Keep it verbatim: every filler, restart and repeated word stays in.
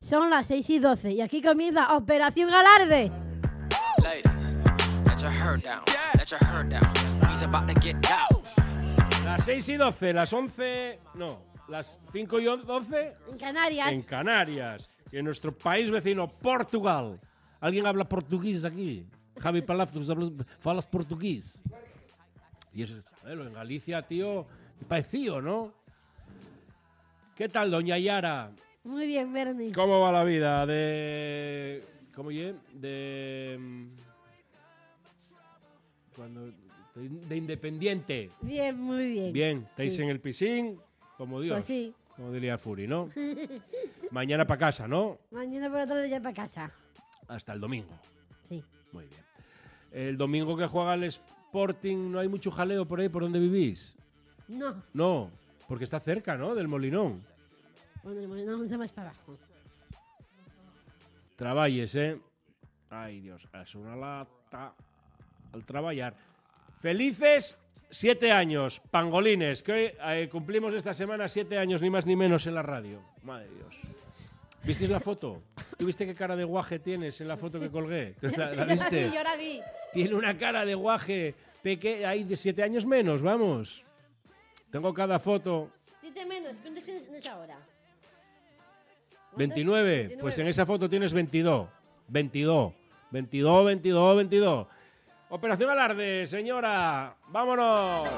Son las seis y doce y aquí comienza Operación Alarde. Ladies, let your hair down, let your hair down. He's about to get down. Las seis y doce, las once, no, las cinco y doce En Canarias. en Canarias, y en nuestro país vecino, Portugal. ¿Alguien habla portugués aquí? Javi Palacios, hablas, falas portugués. Y eso, bueno, en Galicia, tío, parecío, ¿no? ¿Qué tal, doña Yara? Muy bien, Bernie. ¿Cómo va la vida de... ¿Cómo ye? De... Cuando... De independiente. Bien, muy bien. Bien, estáis Sí. en el piscín, como Dios. Pues sí. Como diría Furi, ¿no? Mañana para casa, ¿no? Mañana por la tarde ya para casa. Hasta el domingo. Sí. Muy bien. El domingo que juega el Sporting, ¿no hay mucho jaleo por ahí, por donde vivís? No. No, porque está cerca, ¿no? Del Molinón. Bueno, no vamos más para abajo. Traballes, ¿eh? Ay, Dios, es una lata al trabajar. Felices siete años, pangolines, que hoy eh, cumplimos esta semana siete años, ni más ni menos, en la radio. Madre de Dios. ¿Visteis la foto? ¿Tú viste qué cara de guaje tienes en la foto que colgué? ¿La, la viste? Yo la vi. Tiene una cara de guaje pequeña, hay de siete años menos, vamos. Tengo cada foto. Siete menos. ¿Cuántos tienes ahora? veintinueve. Pues en esa foto tienes veintidós. veintidós. veintidós, veintidós, veintidós. Operación Alarde, señora. ¡Vámonos!